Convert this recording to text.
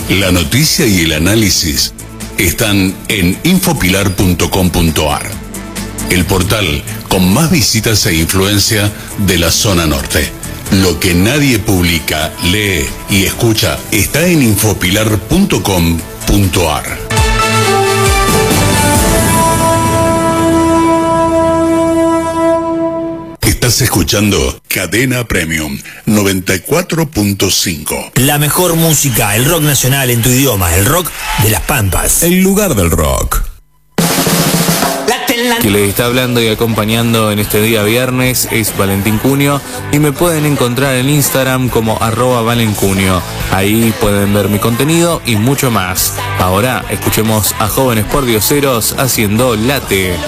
La noticia y el análisis están en infopilar.com.ar, el portal con más visitas e influencia de la zona norte. Lo que nadie publica, lee y escucha está en infopilar.com.ar. Estás escuchando Cadena Premium 94.5. La mejor música, el rock nacional en tu idioma, el rock de las Pampas. El lugar del rock. Que les está hablando y acompañando en este día viernes es Valentín Cunio y me pueden encontrar en Instagram como @valencunio. Ahí pueden ver mi contenido y mucho más. Ahora escuchemos a Jóvenes Pordioseros haciendo Late.